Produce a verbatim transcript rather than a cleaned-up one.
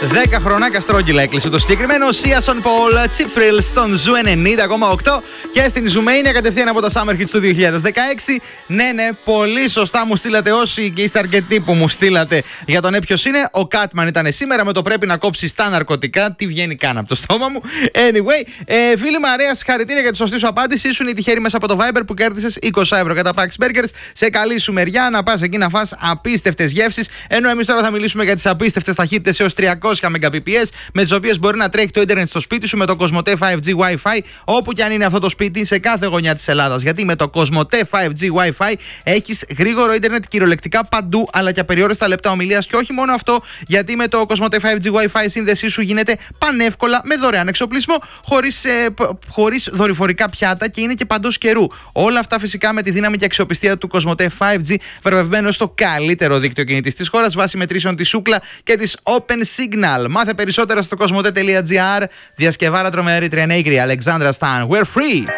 δέκα χρονάκια στρόγγυλα έκλεισε το συγκεκριμένο. Sia Son Paul, Cheap Thrills στον Ζου ενενήντα κόμμα οκτώ και στην Ζουμania κατευθείαν από τα Summer Hits του δύο χιλιάδες δεκαέξι. Ναι, ναι, πολύ σωστά μου στείλατε όσοι και είστε αρκετοί που μου στείλατε για τον ποιος είναι. Ο Κάτμαν ήταν σήμερα με το πρέπει να κόψει τα ναρκωτικά. Τι βγαίνει καν από το στόμα μου. Anyway, ε, φίλη Μαρία, συγχαρητήρια για τη σωστή σου απάντηση. Ήσουν η τυχερή μέσα από το Viber που κέρδισες είκοσι ευρώ κατά Pax Burgers. Σε καλή σου μεριά να πας εκεί να φας απίστευτες γεύσεις. Ενώ εμείς τώρα θα μιλήσουμε για τις απίστευτες ταχύτητες έως τριακόσια Mbps με τις οποίες μπορεί να τρέχει το ίντερνετ στο σπίτι σου με το Cosmote φάιβ τζι Wi-Fi όπου και αν είναι αυτό το σπίτι σε κάθε γωνιά της Ελλάδας. Γιατί με το Cosmote φάιβ τζι Wi-Fi έχεις γρήγορο ίντερνετ κυριολεκτικά παντού αλλά και απεριόριστα λεπτά ομιλίας. Και όχι μόνο αυτό, γιατί με το Cosmote φάιβ τζι Wi-Fi η σύνδεσή σου γίνεται πανεύκολα με δωρεάν εξοπλισμό, χωρίς, ε, χωρίς δορυφορικά πιάτα και είναι και παντός καιρού. Όλα αυτά φυσικά με τη δύναμη και αξιοπιστία του Cosmote φάιβ τζι, βραβευμένο στο καλύτερο δίκτυο κινητής της χώρας βάσει μετρήσεων της Ookla και της Open Signal. Μάθε περισσότερα στο cosmote τελεία gr. Διασκευάρα τρομερή Τρενέγκρη, Alexandra Stan. We're free!